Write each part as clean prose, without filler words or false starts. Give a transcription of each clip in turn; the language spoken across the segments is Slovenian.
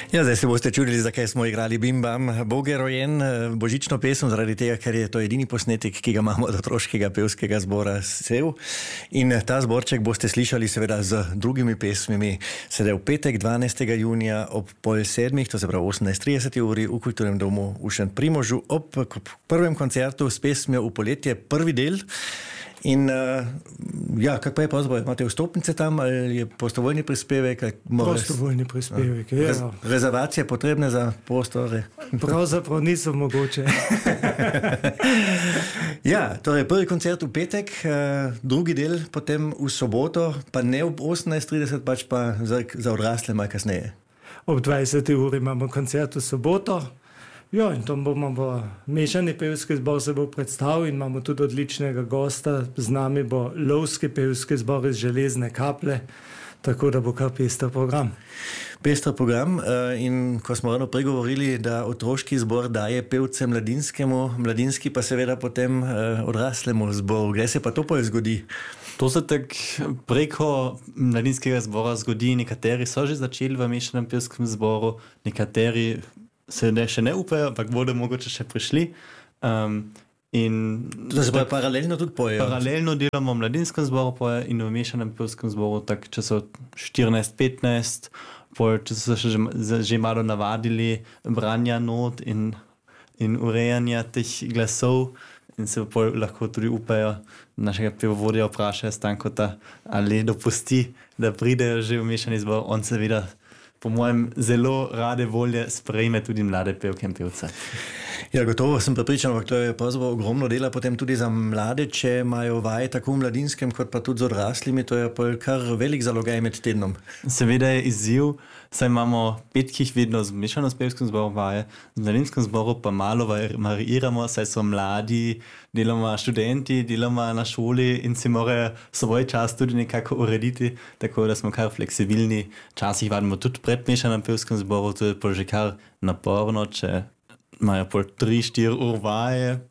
Ja, zdaj se boste čudili, zakaj smo igrali Bim Bam Bog je rojen, božično pesem, zaradi tega, ker je to edini posnetek, ki ga imamo od otroškega pevskega zbora Sev. In ta zborček boste slišali seveda z drugimi pesmimi, sedaj v petek 12. junija ob 6:30, to se pravi 18:30 uri v Kulturnem domu v Šentprimožu ob prvem koncertu s pesmijo V poletje, prvi del. In ja, kako pa je pravzaprav? Imate vstopnice tam ali je prostovoljni prispevek? Prostovoljni prispevek, ja. Rezervacije potrebne za prostore? Pravzaprav niso mogoče. Ja, torej prvi koncert v petek, drugi del potem v soboto, pa ne ob 18:30, pač pa za odrasle malo kasneje. Ob 20. uri imamo koncert v soboto. Ja, in tam bomo mešani pevski zbor se bo predstavil in imamo tudi odličnega gosta. Z nami bo lovski pevski zbor iz Železne Kaple, tako da bo kar pester program. Pester program in ko smo ravno pregovorili, da otroški zbor daje pevce mladinskemu, mladinski pa seveda potem odraslemu zboru. Kdaj se pa to zgodi? To se tak preko mladinskega zbora zgodi. Nekateri so že začeli v mešanem pevskem zboru, nekateri se še ne upajo, ampak bodo mogoče še prišli. To se pa paralelno tudi pojejo? Paralelno delamo v mladinskem zboru poje in v mešanem pevskem zboru, tak če so 14-15, če so se že malo navadili branja not in urejanja teh glasov in se lahko tudi upajo našega pevovodja vprašajo Stankota, ali dopusti, da pridejo že v mešani zbor. On seveda po mojem zelo rade volje sprejme tudi mlade pevke in pevce. Ja, gotovo sem prepričan, ampak to je pravzaprav ogromno dela potem tudi za mlade, če imajo vaje tako v mladinskem, kot pa tudi z odraslimi, to je pa kar velik zalogaj med tednom. Seveda je izziv, saj imamo petkih vedno zmešano s pevskim zborom vaje, z mladinskem zboru pa malo variiramo, saj so mladi, deloma študenti, deloma na šoli in si morajo svoj čas tudi nekako urediti, tako da smo kar fleksibilni. Včasih vadimo tudi pred mešanem pevskem zboru, to je pa že kar naporno, če imajo pol 3-4 ur vaje,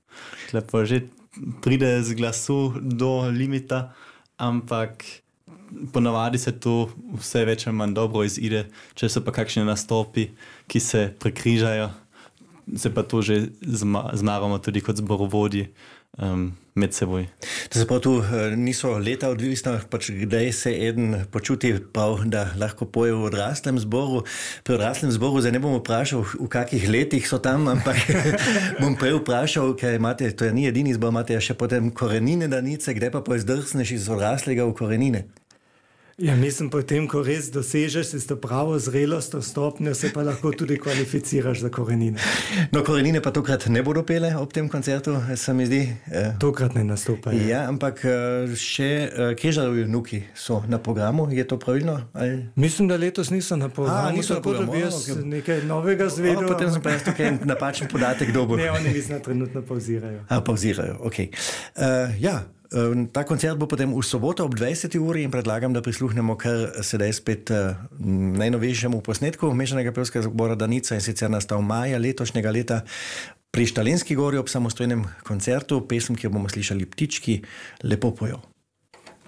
pa že pride z glasu do limita, ampak ponavadi se to vse več ali manj dobro izide, če so pa kakšne nastopi, ki se prekrižajo, se pa to že zmaramo tudi kot zborovodji med seboj. To se pa tu niso leta odvisno, pač kdaj se eden počuti prav, da lahko poje v odraslem zboru. Pri odraslem zboru zdaj ne bom vprašal, v kakih letih so tam, ampak bom prej vprašal, ker imate, to je ni edini zbor, imate še potem korenine danice, kdaj pa zdrsneš iz odraslega v korenine? Ja, mislim, potem, ko res dosežeš tisto pravo zrelostno stopnjo, se pa lahko tudi kvalificiraš za korenine. No, korenine pa tokrat ne bodo pele ob tem koncertu, se mi zdi. Tokrat ne nastopajo. Ja, ampak še Kežarovi vnuki so na programu, je to pravilno? Ali? Mislim, da letos niso na programu. Niso na programu. Da bi jaz nekaj novega zvedel. Potem sem pa jaz tukaj napačen podatek dobil. Ne, oni mislim, trenutno pauzirajo. Pauzirajo, ok. Ja, ta koncert bo potem v soboto ob 20. uri in predlagam, da prisluhnemo kar sedaj spet najnovejšemu posnetku mešanega pevskega zbora Danica, in sicer nastal maja letošnjega leta pri Štalenski gori ob samostojnem koncertu, pesem, ki jo bomo slišali, Ptički lepo pojo.